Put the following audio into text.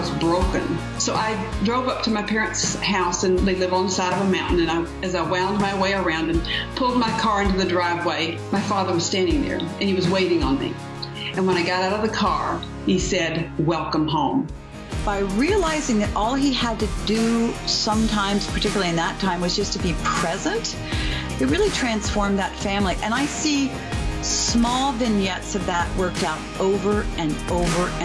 was broken. So I drove up to my parents' house, and they live on the side of a mountain. And as I wound my way around and pulled my car into the driveway, my father was standing there, and he was waiting on me. And when I got out of the car, he said, "Welcome home." By realizing that all he had to do sometimes, particularly in that time, was just to be present, it really transformed that family. And I see small vignettes of that worked out over and over